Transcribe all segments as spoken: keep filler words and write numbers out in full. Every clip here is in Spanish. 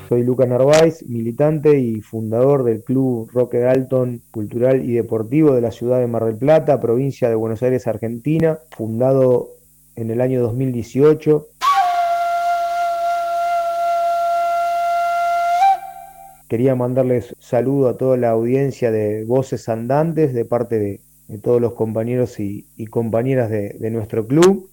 Soy Lucas Narváez, militante y fundador del Club Roque Dalton Cultural y Deportivo de la ciudad de Mar del Plata, provincia de Buenos Aires, Argentina, fundado en el año dos mil dieciocho. Quería mandarles saludo a toda la audiencia de Voces Andantes de parte de, de todos los compañeros y, y compañeras de, de nuestro club.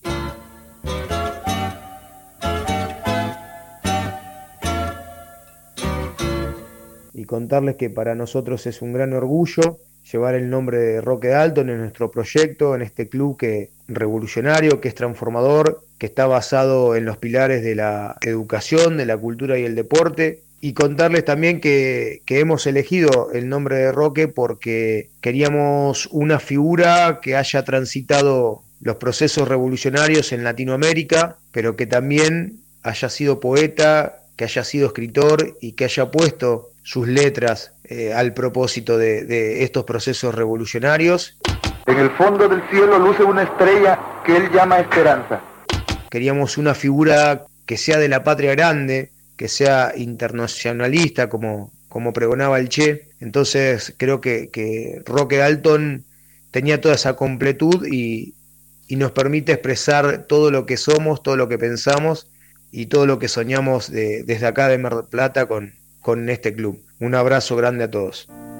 Y contarles que para nosotros es un gran orgullo llevar el nombre de Roque Dalton en nuestro proyecto, en este club que revolucionario, que es transformador, que está basado en los pilares de la educación, de la cultura y el deporte. Y contarles también que, que hemos elegido el nombre de Roque porque queríamos una figura que haya transitado los procesos revolucionarios en Latinoamérica, pero que también haya sido poeta, que haya sido escritor y que haya puesto sus letras eh, al propósito de, de estos procesos revolucionarios. En el fondo del cielo luce una estrella que él llama Esperanza. Queríamos una figura que sea de la patria grande, que sea internacionalista, como, como pregonaba el Che. Entonces creo que, que Roque Dalton tenía toda esa completud y, y nos permite expresar todo lo que somos, todo lo que pensamos y todo lo que soñamos de, desde acá de Mar del Plata con, con este club. Un abrazo grande a todos.